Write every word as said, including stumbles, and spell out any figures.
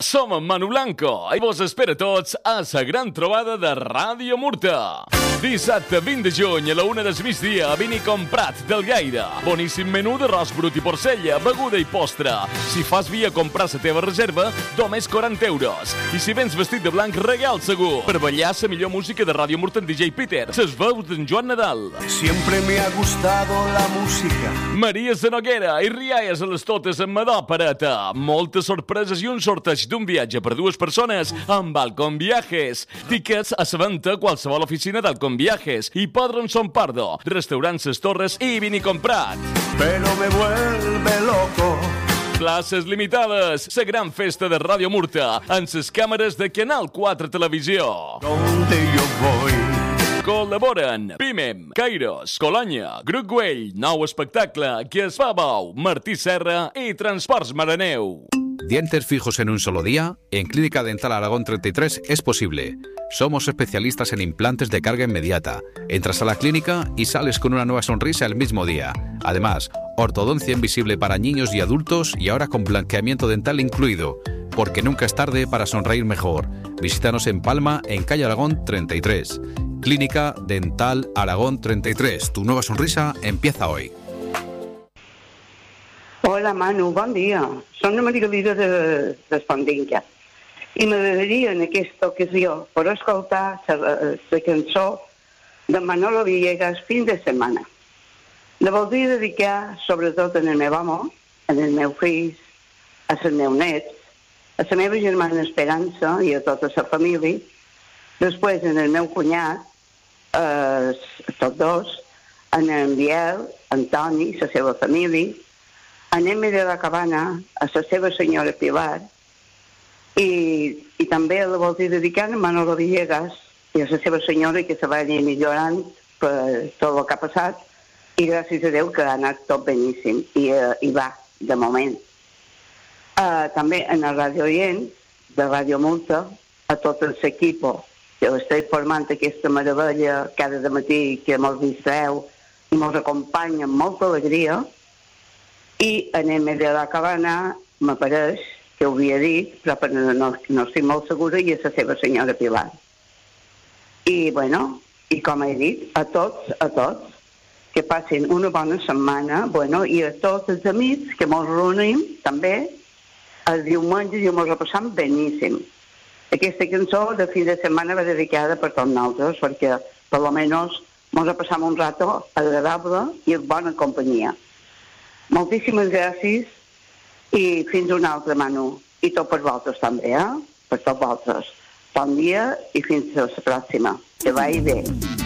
som en Manu Blanco i vos espera tots a la gran trobada de Ràdio Murta. Dissabte vint de juny a la una del migdia, vini comprat del Gaire. Boníssim menú d'arròs brut i porcella, beguda i postre. Si fas via comprar la teva reserva, només quaranta euros. I si vens vestit de blanc, regal segur. Per ballar la millor música de Ràdio Murta en D J Peter, ses veus d'en Joan Nadal. Siempre me ha gustado la música. Maria Zanoguera i rialles a les totes amb Madó Pareta. Moltes sorpreses i un sorteig d'un viatge per dues persones amb Balcón Viajes. Tickets a la venda a qualsevol oficina d'Alcón Viajes. Hipòdrom Son Pardo, restaurant Ses Torres i vini comprat. Pero me vuelve loco. Places limitades. La gran festa de Ràdio Murta amb les càmeres de Canal quatre Televisió. Donde yo voy. Col·laboren Pimem, Kairos, Colònia, Grup Güell, Nou Espectacle, Que es fa bou, Martí Serra i Transports Maraneu. ¿Dientes fijos en un solo día? En Clínica Dental Aragón treinta y tres es posible. Somos especialistas en implantes de carga inmediata. Entras a la clínica y sales con una nueva sonrisa el mismo día. Además, ortodoncia invisible para niños y adultos y ahora con blanqueamiento dental incluido. Porque nunca es tarde para sonreír mejor. Visítanos en Palma, en calle Aragón treinta y tres. Clínica Dental Aragón treinta y tres. Tu nueva sonrisa empieza hoy. Hola Manu, bon dia. Soc la Margalida de, d'Espandinca i m'agradaria en aquesta ocasió per escoltar la, la cançó de Manolo Villegas Fin de Setmana. La voldria dedicar sobretot en el meu home, en els meus fills, a els meus nets, a la meva germana Esperança i a tota la família, després en el meu cunyat, eh, tots dos, en en Biel, Antoni, la seva família, anem de la Cabana a la seva senyora Pilar i, i també la voldria dedicar a Manolo Villegas i a la seva senyora que se va anar millorant per tot el que ha passat i gràcies a Déu que ha anat tot beníssim i, uh, i va, de moment. Uh, també en el Radio Orient de Ràdio Murta, a tot l'equip que estic formant aquesta meravella cada matí que ens distreu i ens acompanya amb molta alegria. I anem de la Cabana, m'apareix, que ho havia dit, però no, no, no estic molt segura, i és la seva senyora Pilar. I, bueno, i com he dit, a tots, a tots, que passin una bona setmana, bueno, i a tots els amics que ens reunim, també, el diumenge i ens ho passam beníssim. Aquesta cançó de fi de setmana va dedicada per tots nosaltres, perquè, per almenys, ens ho passam un rato agradable i en bona companyia. Moltíssimes gràcies i fins una altra, Manu. I tot per vosaltres també, eh? Per tots vosaltres. Bon dia i fins a la pròxima. Que vagi bé.